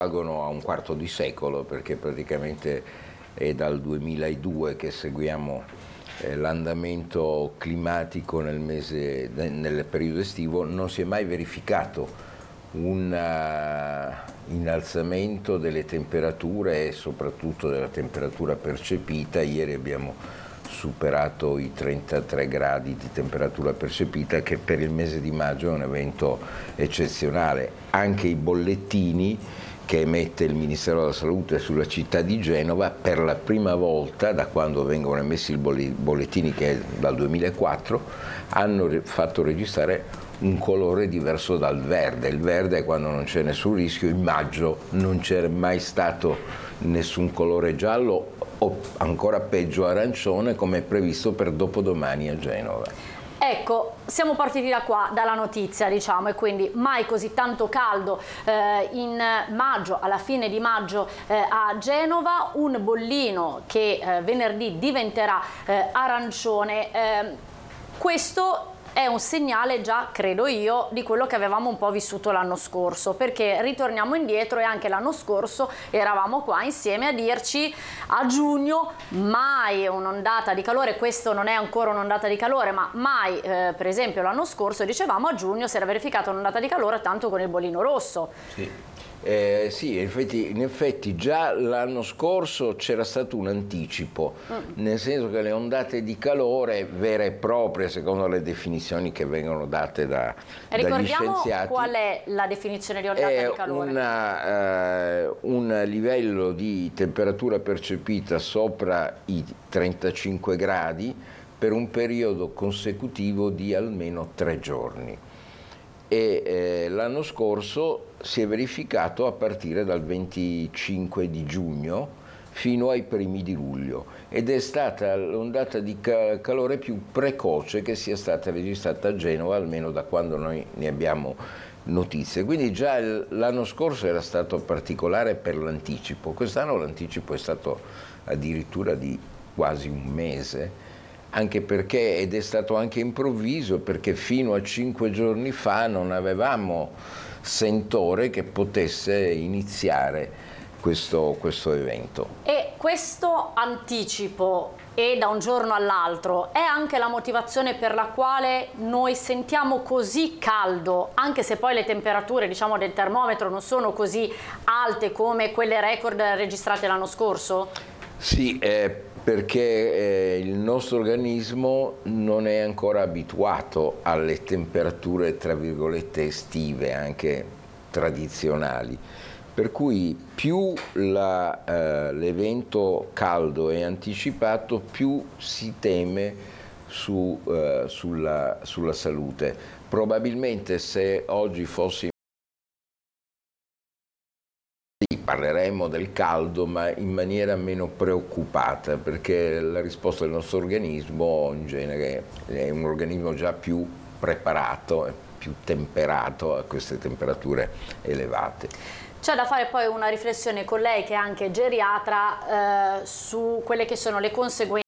risalgono a un quarto di secolo, perché praticamente è dal 2002 che seguiamo l'andamento climatico nel periodo estivo. Non si è mai verificato un innalzamento delle temperature e soprattutto della temperatura percepita. Ieri abbiamo superato i 33 gradi di temperatura percepita, che per il mese di maggio è un evento eccezionale. Anche i bollettini che emette il Ministero della Salute sulla città di Genova, per la prima volta da quando vengono emessi i bollettini, che è dal 2004, hanno fatto registrare un colore diverso dal verde. Il verde è quando non c'è nessun rischio. In maggio non c'era mai stato nessun colore giallo, o ancora peggio arancione, come è previsto per dopodomani a Genova. Ecco, siamo partiti da qua, dalla notizia, diciamo, e quindi mai così tanto caldo in maggio, alla fine di maggio a Genova, un bollino che venerdì diventerà arancione. Questo è un segnale già, credo io, di quello che avevamo un po' vissuto l'anno scorso, perché ritorniamo indietro e anche l'anno scorso eravamo qua insieme a dirci a giugno mai un'ondata di calore. Questo non è ancora un'ondata di calore, ma mai, per esempio l'anno scorso dicevamo a giugno si era verificata un'ondata di calore, tanto con il bollino rosso. Sì. Sì, in effetti già l'anno scorso c'era stato un anticipo, nel senso che le ondate di calore vere e proprie, secondo le definizioni che vengono date dagli scienziati. Qual è la definizione di ondata di calore? Un livello di temperatura percepita sopra i 35 gradi per un periodo consecutivo di almeno 3 giorni. E l'anno scorso si è verificato a partire dal 25 di giugno fino ai primi di luglio, ed è stata l'ondata di calore più precoce che sia stata registrata a Genova, almeno da quando noi ne abbiamo notizie. Quindi già l'anno scorso era stato particolare per l'anticipo. Quest'anno l'anticipo è stato addirittura di quasi un mese, anche perché, ed è stato anche improvviso, perché fino a 5 giorni fa non avevamo sentore che potesse iniziare questo evento. E questo anticipo, e da un giorno all'altro, è anche la motivazione per la quale noi sentiamo così caldo, anche se poi le temperature, diciamo, del termometro non sono così alte come quelle record registrate l'anno scorso? Sì, perché il nostro organismo non è ancora abituato alle temperature, tra virgolette, estive, anche tradizionali. Per cui più l'evento caldo è anticipato, più si teme sulla salute. Probabilmente se oggi fossimo, parleremmo del caldo, ma in maniera meno preoccupata, perché la risposta del nostro organismo in genere è un organismo già più preparato, più temperato a queste temperature elevate. C'è da fare poi una riflessione con lei, che è anche geriatra, su quelle che sono le conseguenze,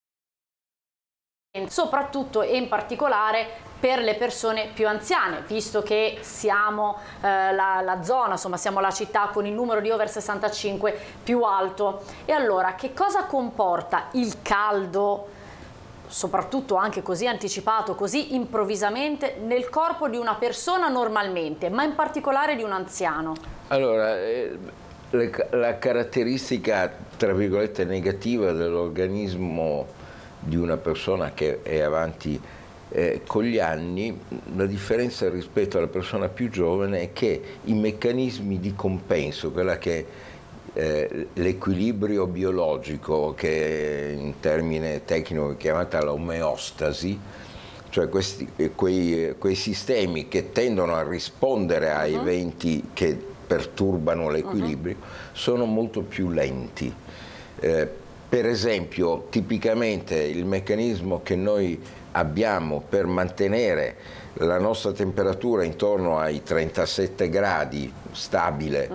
soprattutto e in particolare per le persone più anziane, visto che siamo la zona, insomma siamo la città con il numero di over 65 più alto. E allora, che cosa comporta il caldo, soprattutto anche così anticipato, così improvvisamente, nel corpo di una persona normalmente, ma in particolare di un anziano? Allora, la caratteristica, tra virgolette, negativa dell'organismo di una persona che è avanti con gli anni, la differenza rispetto alla persona più giovane è che i meccanismi di compenso, quella che l'equilibrio biologico, che in termine tecnico è chiamata l'omeostasi, cioè quei sistemi che tendono a rispondere a eventi che perturbano l'equilibrio, sono molto più lenti. Per esempio, tipicamente il meccanismo che noi abbiamo per mantenere la nostra temperatura intorno ai 37 gradi stabile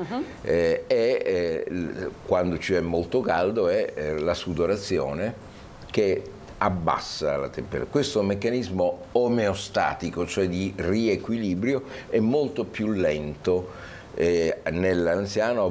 quando c'è molto caldo è la sudorazione, che abbassa la temperatura. Questo meccanismo omeostatico, cioè di riequilibrio, è molto più lento nell'anziano,